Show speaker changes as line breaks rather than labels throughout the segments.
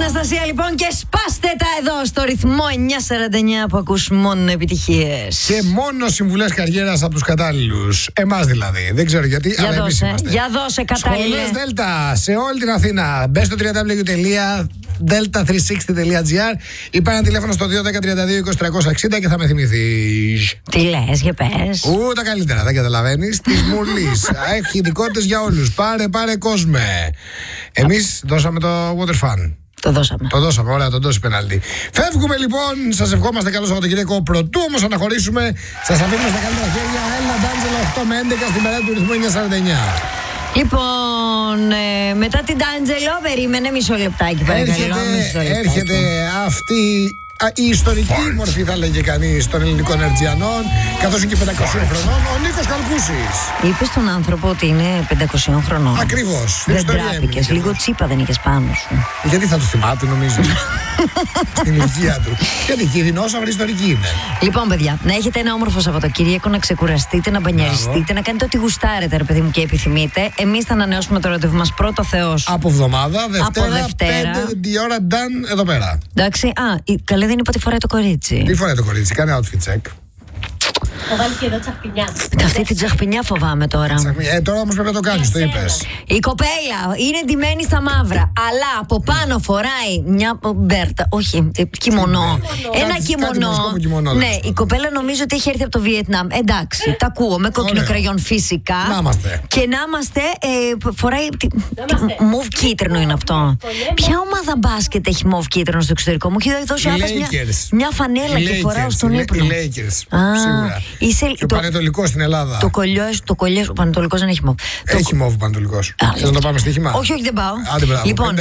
Αναστασία λοιπόν και σπάστε τα εδώ στο ρυθμό 949 που ακούς μόνο επιτυχίες.
Και μόνο συμβουλές καριέρας από τους κατάλληλους. Εμάς δηλαδή. Δεν ξέρω γιατί,
για
αλλά εμείς είμαστε.
Για δώσε κατάλληλε.
Σχολές Δέλτα σε όλη την Αθήνα. Μπες στο www.delta360.gr ή πάει ένα τηλέφωνο στο 210-32-2360 και θα με θυμηθείς.
Τι λες, για πες.
Τα καλύτερα, δεν καταλαβαίνεις. Της Μουρλής. Έχει ειδικότητες για όλους. Πάρε κόσμε. Εμείς δώσαμε το Water Fun.
Το δώσαμε,
ωραία, τον δώσει πενάλτη. Φεύγουμε λοιπόν, σας ευχόμαστε καλό Σαββατοκύριακο. Πρωτού όμως αναχωρήσουμε, σας αφήνουμε στα καλύτερα χέρια. Έλληνα Ντάντζελο 8 με 11 στην μεριά του ρυθμού 949.
Λοιπόν, μετά την Ντάντζελο, περίμενε μισό λεπτάκι παρακαλώ.
Έρχεται αυτή η ιστορική μορφή, θα λέγε κανείς, των ελληνικών Ερτζιανών, καθώς είναι και 500 χρονών, ο Νίκος Καλκούσης.
Είπες στον άνθρωπο ότι είναι 500 χρονών.
Ακριβώς.
Δεν τράπηκες, λίγο τσίπα δεν είχες πάνω σου.
Γιατί θα του θυμάται, νομίζω. Στην ηλικία του. Γιατί και οι δεινόσαυροι ιστορικοί είναι.
Λοιπόν, παιδιά, να έχετε ένα όμορφο Σαββατοκύριακο, να ξεκουραστείτε, να μπανιαριστείτε, να κάνετε ό,τι γουστάρετε, ρε παιδί μου, και επιθυμείτε. Εμείς θα ανανεώσουμε το ραντεβού μας πρώτο Θεός.
Από εβδομάδα, Δευτέρα, 5 η ώρα, done, εδώ πέρα.
Εντάξει, καλή δεν είπα τι φοράει το κορίτσι.
Τι φοράει το κορίτσι, κάνει outfit check.
Θα βάλει και εδώ τσαχπινιά.
Αυτή την τσαχπινιά φοβάμαι τώρα.
Τώρα όμως πρέπει να το κάνεις, το είπες.
Η κοπέλα είναι ντυμένη στα μαύρα, αλλά από πάνω φοράει μια μπέρτα. Όχι, κιμονό. Ένα κιμονό. Ναι, η κοπέλα νομίζω ότι έχει έρθει από το Βιετνάμ. Εντάξει, τα ακούω με κόκκινο κραγιόν φυσικά.
Να είμαστε.
Και να είμαστε, φοράει. Μοβ κίτρινο είναι αυτό. Ποια ομάδα μπάσκετ έχει μοβ κίτρινο στο εξωτερικό? Μου έχει δώσει μια φανέλα και φοράω στον ύπνο.
Σίγουρα. Και ο Πανετολικός στην Ελλάδα.
Το κολλιέ, ο Πανετολικός δεν έχει μοβ.
Έχει μοβ ο Πανετολικός. Θες να το πάμε στοίχημα?
Όχι, δεν πάω.
Άντε, μπράβο.
Λοιπόν.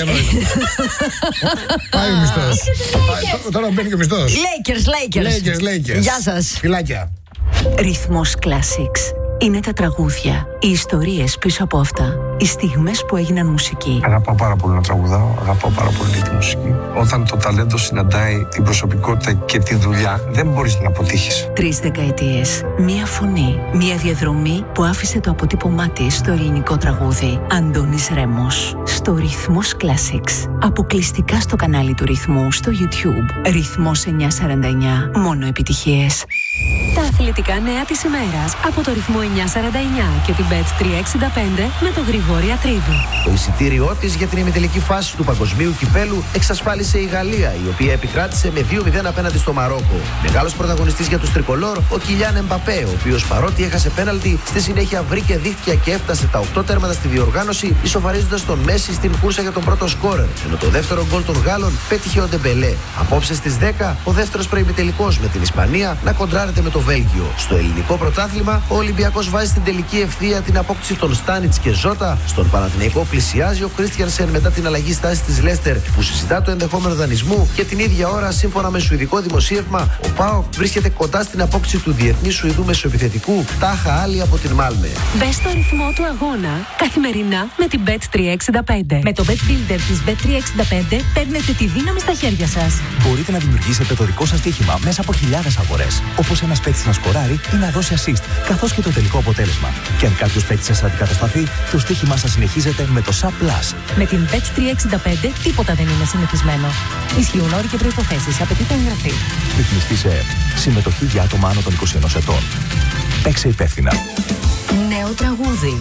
Πάει ο μισθός. Τώρα μπαίνει και ο μισθός.
Lakers. Γεια σας.
Φιλάκια.
Ρυθμός Classics. Είναι τα τραγούδια, οι ιστορίες πίσω από αυτά, οι στιγμές που έγιναν μουσική.
Αγαπάω πάρα πολύ να τραγουδάω, αγαπάω πάρα πολύ τη μουσική. Όταν το ταλέντο συναντάει την προσωπικότητα και τη δουλειά, δεν μπορείς να αποτύχεις.
3 δεκαετίες, μία φωνή, μία διαδρομή που άφησε το αποτύπωμά της στο ελληνικό τραγούδι. Αντώνης Ρέμος, στο Ρυθμός Classics. Αποκλειστικά στο κανάλι του Ρυθμού στο YouTube. Ρυθμός 949, μόνο επιτυχίες. Τα αθλητικά νέα της ημέρας από το Ρυθμό 949 και την Bet365 με τον Γρηγόρη Ατρίδου.
Το εισιτήριό της για την ημιτελική φάση του Παγκοσμίου Κυπέλου εξασφάλισε η Γαλλία, η οποία επικράτησε με 2-0 απέναντι στο Μαρόκο. Μεγάλος πρωταγωνιστής για τους Τρικολόρ, ο Κιλιάν Εμπαπέ, ο οποίος παρότι έχασε πέναλτι, στη συνέχεια βρήκε δίχτυα και έφτασε τα 8 τέρματα στη διοργάνωση, ισοφαρίζοντας τον Μέση στην κούρσα για τον πρώτο σκόρερ. Ενώ το δεύτερο γκολ των Γάλλων πέτυχε ο Ντεμπελέ. Απόψε στις 10, ο δεύτερος προημιτελικός με την Ισπανία να κοντράρεται με το Βέλγιο. Στο ελληνικό πρωτάθλημα, ο Ολυμπιακός βάζει στην τελική ευθεία την απόκτηση των Στάνιτς και Ζώτα. Στον Παναθηναϊκό πλησιάζει ο Κρίστιανσεν μετά την αλλαγή στάση της Λέστερ που συζητά το ενδεχόμενο δανεισμού και την ίδια ώρα, σύμφωνα με σουηδικό δημοσίευμα, ο ΠΑΟΚ βρίσκεται κοντά στην απόκτηση του διεθνή Σουηδού μεσοεπιθετικού Τάχα Άλλη από την Μάλμε.
Μπες στο ρυθμό του αγώνα καθημερινά με την Bet365. Με το Bet Builder της Bet365 παίρνετε τη δύναμη στα χέρια σας.
Μπορείτε να δημιουργήσετε το δικό σας στοίχημα μέσα από χιλιάδες αγορές. Όπως ένας παίκτης να σκοράρει ή να δώσει assist, καθώς και το τελικό αποτέλεσμα. Και αν κάποιος παίκτης σας αντικατασταθεί, το στοίχημά σας συνεχίζεται με το SAP+.
Με την Bet365 τίποτα δεν είναι συνηθισμένο. Ισχύουν όροι και προϋποθέσεις. Απαιτείται εγγραφή.
Ρυθμιστή σε συμμετοχή για άτομα άνω των 21 ετών. Παίξε υπεύθυνα.
Νέο τραγούδι.